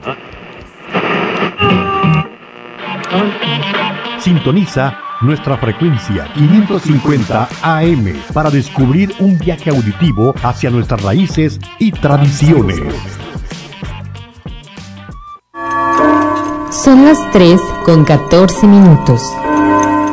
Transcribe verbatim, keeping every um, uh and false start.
Sintoniza nuestra frecuencia quinientos cincuenta A M para descubrir un viaje auditivo hacia nuestras raíces y tradiciones. Son las tres con catorce minutos.